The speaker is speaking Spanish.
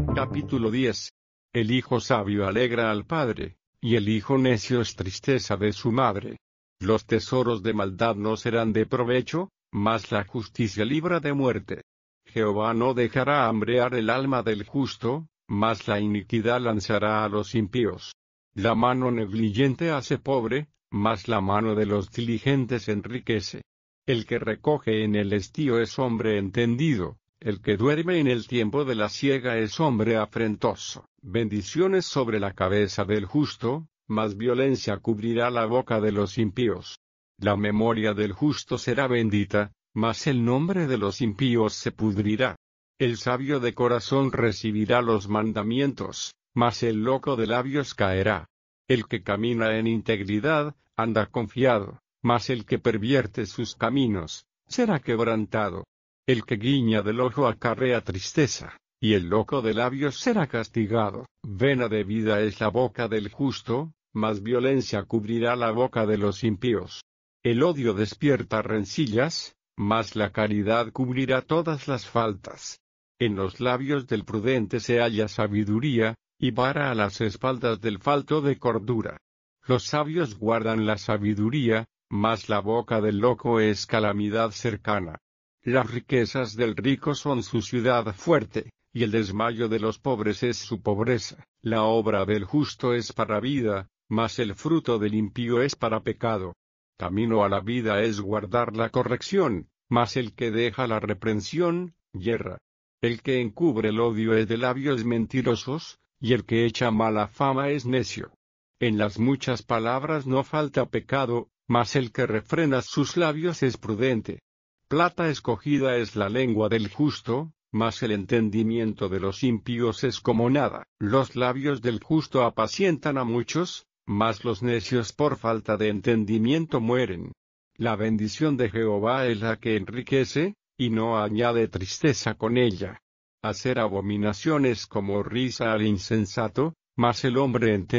Capítulo 10. El hijo sabio alegra al padre, y el hijo necio es tristeza de su madre. Los tesoros de maldad no serán de provecho, mas la justicia libra de muerte. Jehová no dejará hambrear el alma del justo, mas la iniquidad lanzará a los impíos. La mano negligente hace pobre, mas la mano de los diligentes enriquece. El que recoge en el estío es hombre entendido. El que duerme en el tiempo de la siega es hombre afrentoso. Bendiciones sobre la cabeza del justo, mas violencia cubrirá la boca de los impíos. La memoria del justo será bendita, mas el nombre de los impíos se pudrirá. El sabio de corazón recibirá los mandamientos, mas el loco de labios caerá. El que camina en integridad, anda confiado, mas el que pervierte sus caminos, será quebrantado. El que guiña del ojo acarrea tristeza, y el loco de labios será castigado. Vena de vida es la boca del justo, mas violencia cubrirá la boca de los impíos. El odio despierta rencillas, mas la caridad cubrirá todas las faltas. En los labios del prudente se halla sabiduría, y vara a las espaldas del falto de cordura. Los sabios guardan la sabiduría, mas la boca del loco es calamidad cercana. Las riquezas del rico son su ciudad fuerte, y el desmayo de los pobres es su pobreza. La obra del justo es para vida, mas el fruto del impío es para pecado. Camino a la vida es guardar la corrección, mas el que deja la reprensión, yerra. El que encubre el odio es de labios mentirosos, y el que echa mala fama es necio. En las muchas palabras no falta pecado, mas el que refrena sus labios es prudente. Plata escogida es la lengua del justo, mas el entendimiento de los impíos es como nada. Los labios del justo apacientan a muchos, mas los necios por falta de entendimiento mueren. La bendición de Jehová es la que enriquece, y no añade tristeza con ella. Hacer abominaciones como risa al insensato, mas el hombre entendido